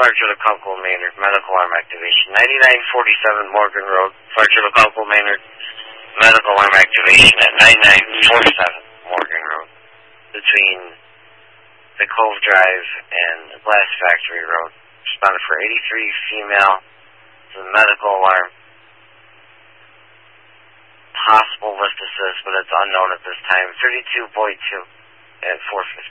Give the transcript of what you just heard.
Fletcher-LeCuncle, Maynard, medical arm activation. 9947 Morgan Road, Fletcher-LeCuncle, Maynard, medical arm activation at 9947 Morgan Road, between the Cove Drive and the Glass Factory Road. Responded for 83 female to the medical alarm. Possible lift assist, but it's unknown at this time. 32.2 at 4:50.